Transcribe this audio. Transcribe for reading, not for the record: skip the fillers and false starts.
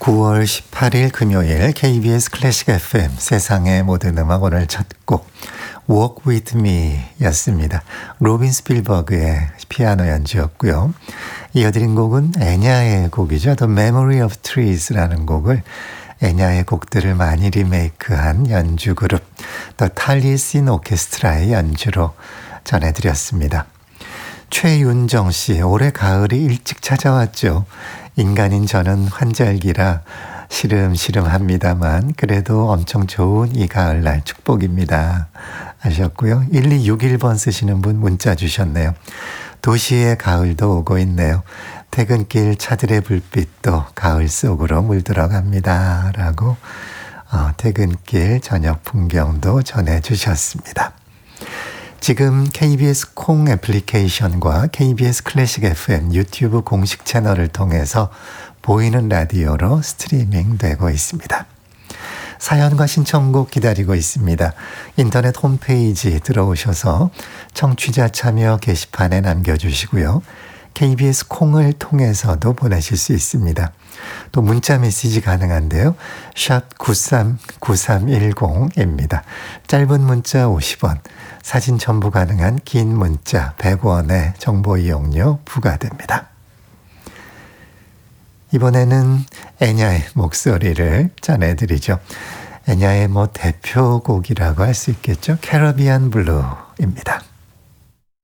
9월 18일 금요일 KBS 클래식 FM 세상의 모든 음악 오늘 첫 곡 Walk With Me 였습니다. 로빈 스필버그의 피아노 연주였고요. 이어드린 곡은 애냐의 곡이죠. The Memory of Trees라는 곡을 애냐의 곡들을 많이 리메이크한 연주 그룹 The 탈리신 오케스트라의 연주로 전해드렸습니다. 최윤정 씨, 올해 가을이 일찍 찾아왔죠. 인간인 저는 환절기라 시름시름합니다만 그래도 엄청 좋은 이 가을날 축복입니다 하셨고요. 1261번 쓰시는 분 문자 주셨네요. 도시의 가을도 오고 있네요. 퇴근길 차들의 불빛도 가을 속으로 물들어갑니다 라고 퇴근길 저녁 풍경도 전해주셨습니다. 지금 KBS 콩 애플리케이션과 KBS 클래식 FM 유튜브 공식 채널을 통해서 보이는 라디오로 스트리밍 되고 있습니다. 사연과 신청곡 기다리고 있습니다. 인터넷 홈페이지 들어오셔서 청취자 참여 게시판에 남겨주시고요. KBS 콩을 통해서도 보내실 수 있습니다. 또 문자 메시지 가능한데요. 샵 939310입니다. 짧은 문자 50원, 사진 첨부 가능한 긴 문자 100원의 정보 이용료 부과됩니다. 이번에는 애냐의 목소리를 전해드리죠. 애냐의 대표곡이라고 할 수 있겠죠. 캐러비안 블루입니다.